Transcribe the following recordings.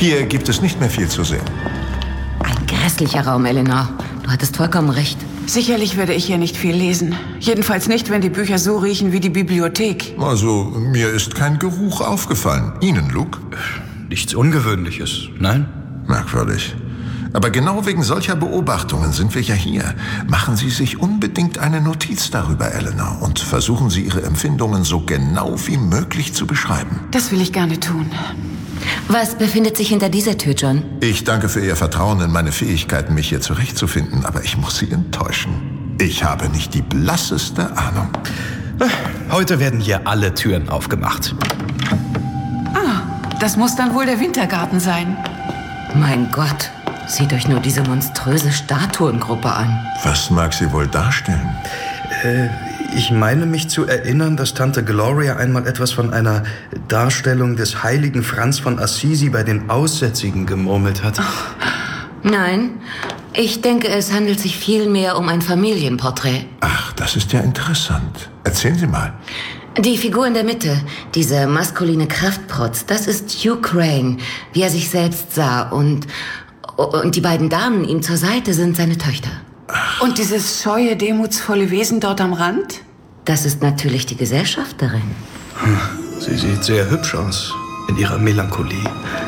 Hier gibt es nicht mehr viel zu sehen. Ein grässlicher Raum, Eleanor. Du hattest vollkommen recht. Sicherlich werde ich hier nicht viel lesen. Jedenfalls nicht, wenn die Bücher so riechen wie die Bibliothek. Also, mir ist kein Geruch aufgefallen. Ihnen, Luke? Nichts Ungewöhnliches, nein? Merkwürdig. Aber genau wegen solcher Beobachtungen sind wir ja hier. Machen Sie sich unbedingt eine Notiz darüber, Eleanor, und versuchen Sie, Ihre Empfindungen so genau wie möglich zu beschreiben. Das will ich gerne tun. Was befindet sich hinter dieser Tür, John? Ich danke für Ihr Vertrauen in meine Fähigkeiten, mich hier zurechtzufinden, aber ich muss Sie enttäuschen. Ich habe nicht die blasseste Ahnung. Heute werden hier alle Türen aufgemacht. Ah, das muss dann wohl der Wintergarten sein. Mein Gott, seht euch nur diese monströse Statuengruppe an. Was mag sie wohl darstellen? Ich meine mich zu erinnern, dass Tante Gloria einmal etwas von einer Darstellung des heiligen Franz von Assisi bei den Aussätzigen gemurmelt hat. Nein, ich denke, es handelt sich vielmehr um ein Familienporträt. Ach, das ist ja interessant. Erzählen Sie mal. Die Figur in der Mitte, diese maskuline Kraftprotz, das ist Hugh Crane, wie er sich selbst sah. Und die beiden Damen ihm zur Seite sind seine Töchter. Und dieses scheue, demutsvolle Wesen dort am Rand? Das ist natürlich die Gesellschafterin. Sie sieht sehr hübsch aus in ihrer Melancholie.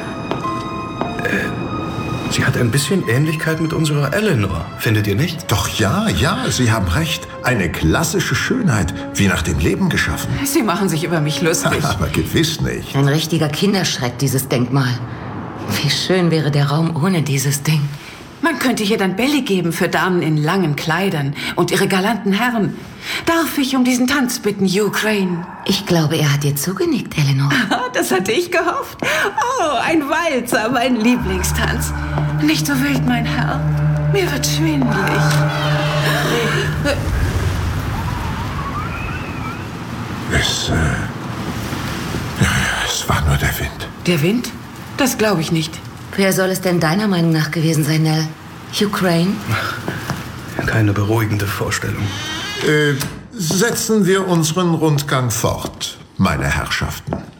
Sie hat ein bisschen Ähnlichkeit mit unserer Eleanor, findet ihr nicht? Doch ja, Sie haben recht. Eine klassische Schönheit, wie nach dem Leben geschaffen. Sie machen sich über mich lustig. Aber gewiss nicht. Ein richtiger Kinderschreck, dieses Denkmal. Wie schön wäre der Raum ohne dieses Ding. Man könnte hier dann Bälle geben für Damen in langen Kleidern und ihre galanten Herren. Darf ich um diesen Tanz bitten, Hugh Crane? Ich glaube, er hat dir zugenickt, Eleanor. Das hatte ich gehofft. Oh, ein Walzer, mein Lieblingstanz. Nicht so wild, mein Herr. Mir wird schwindelig. Es war nur der Wind. Der Wind? Das glaube ich nicht. Wer soll es denn deiner Meinung nach gewesen sein, Nell? Hugh Crane? Keine beruhigende Vorstellung. Setzen wir unseren Rundgang fort, meine Herrschaften.